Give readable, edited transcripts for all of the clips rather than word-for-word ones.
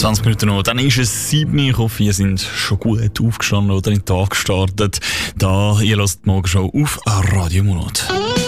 20 Minuten noch, dann ist es 7 Uhr. Ich hoffe, ihr seid schon gut aufgestanden oder in den Tag gestartet. Ihr hört die Morgenshow auf Radio Monat.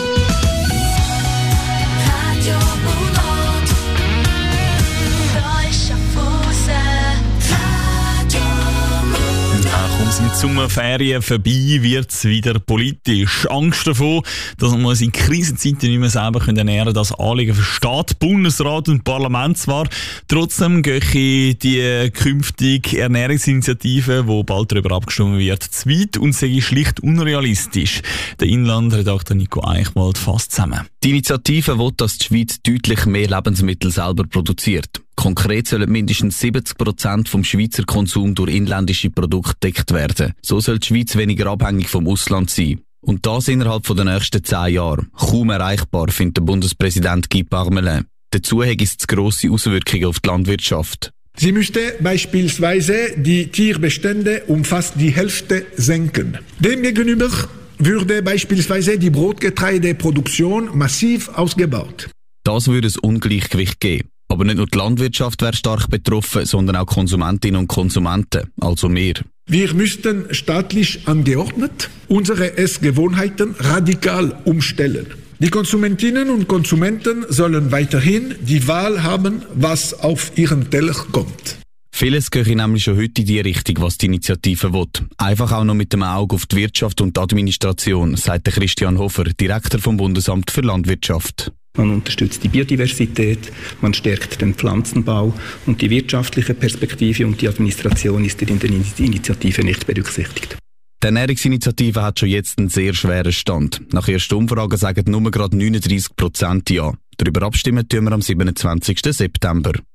Sind die Sommerferien vorbei, wird es wieder politisch. Angst davor, dass man uns in Krisenzeiten nicht mehr selber ernähren können, das Anliegen versteht Bundesrat und Parlament zwar. Trotzdem gehe die künftige Ernährungsinitiative, wo bald darüber abgestimmt wird, zu weit und sei schlicht unrealistisch. Der Inlandredakteur Nico Eichwald fasst zusammen. Die Initiative will, dass die Schweiz deutlich mehr Lebensmittel selber produziert. Konkret sollen mindestens 70% vom Schweizer Konsum durch inländische Produkte gedeckt werden. So soll die Schweiz weniger abhängig vom Ausland sein. Und das innerhalb der nächsten 10 Jahre. Kaum erreichbar, findet der Bundespräsident Guy Parmelin. Dazu hat es grosse Auswirkungen auf die Landwirtschaft. Sie müsste beispielsweise die Tierbestände um fast die Hälfte senken. Demgegenüber würde beispielsweise die Brotgetreideproduktion massiv ausgebaut. Das würde ein Ungleichgewicht geben. Aber nicht nur die Landwirtschaft wäre stark betroffen, sondern auch Konsumentinnen und Konsumenten, also mehr. Wir müssten staatlich angeordnet unsere Essgewohnheiten radikal umstellen. Die Konsumentinnen und Konsumenten sollen weiterhin die Wahl haben, was auf ihren Teller kommt. Vieles gehe nämlich schon heute in die Richtung, was die Initiative will. Einfach auch noch mit dem Auge auf die Wirtschaft und die Administration, sagt Christian Hofer, Direktor vom Bundesamt für Landwirtschaft. Man unterstützt die Biodiversität, man stärkt den Pflanzenbau und die wirtschaftliche Perspektive und die Administration ist in der Initiative nicht berücksichtigt. Die Ernährungsinitiative hat schon jetzt einen sehr schweren Stand. Nach ersten Umfragen sagen nur gerade 39% ja. Darüber abstimmen tun wir am 27. September.